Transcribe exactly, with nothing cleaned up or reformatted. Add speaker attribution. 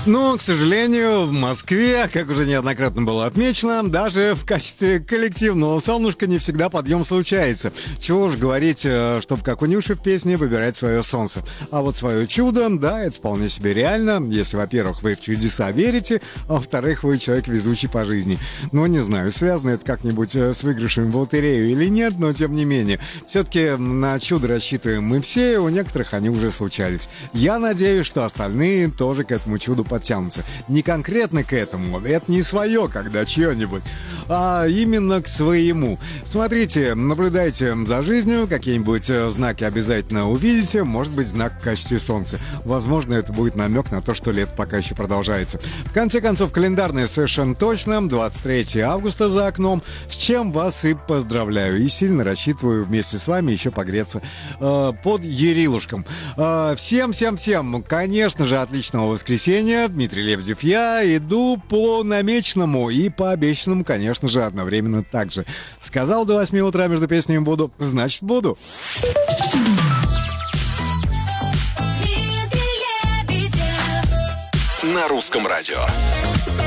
Speaker 1: Но, к сожалению, в Москве, как уже неоднократно было отмечено, даже в качестве коллективного солнышка не всегда подъем случается. Чего уж говорить, чтобы как у Нюши в песне выбирать свое солнце. А вот свое чудо, да, это вполне себе реально, если, во-первых, вы в чудеса верите, а во-вторых, вы человек везучий по жизни. Ну, не знаю, связано это как-нибудь с выигрышем в лотерею или нет, но тем не менее. Все-таки на чудо рассчитываем мы все, и у некоторых они уже случались. Я надеюсь, что остальные тоже к этому чуду подтянутся. Не конкретно к этому, это не свое, когда чье-нибудь, а именно к своему. Смотрите, наблюдайте за жизнью, какие-нибудь знаки обязательно увидите, может быть, знак в качестве солнца. Возможно, это будет намек на то, что лето пока еще продолжается. В конце концов, календарное совершенно точно, двадцать третьего августа за окном, с чем вас и поздравляю. И сильно рассчитываю вместе с вами еще погреться э, под Ярилушком. Э, всем-всем-всем, конечно же, отличного воскресенья. Дмитрий Лебедев, я иду по намеченному и по обещанному, конечно же, одновременно так же. Сказал до восьми утра между песнями буду, значит буду.
Speaker 2: На русском радио.